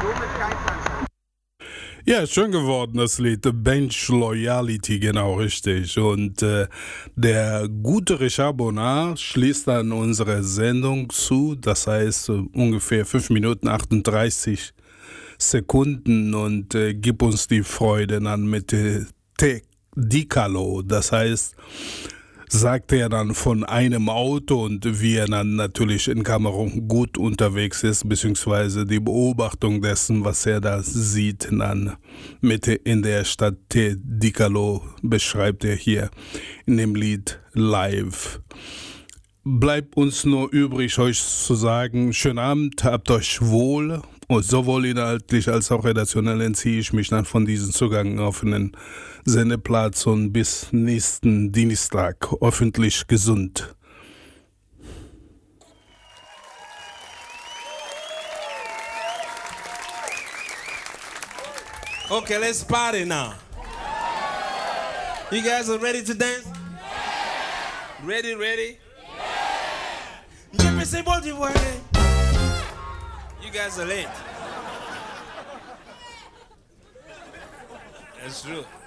Ja, schön geworden, das Lied The Bench Loyalty, genau richtig. Und der gute Richard Bonnard schließt dann unsere Sendung zu, das heißt ungefähr 5 Minuten 38 Sekunden und gibt uns die Freude dann mit Te Dicalo, das heißt, sagt er dann von einem Auto und wie er dann natürlich in Kamerun gut unterwegs ist, beziehungsweise die Beobachtung dessen, was er da sieht, dann Mitte in der Stadt Dicalo beschreibt er hier in dem Lied Live. Bleibt uns nur übrig, euch zu sagen, schönen Abend, habt euch wohl. Und sowohl inhaltlich als auch redaktionell entziehe ich mich dann von diesem Zugang auf einen Sendeplatz und bis nächsten Dienstag hoffentlich gesund. Okay, let's party now. You guys are ready to dance? Ready? Give me some body boy. You guys are late. That's true.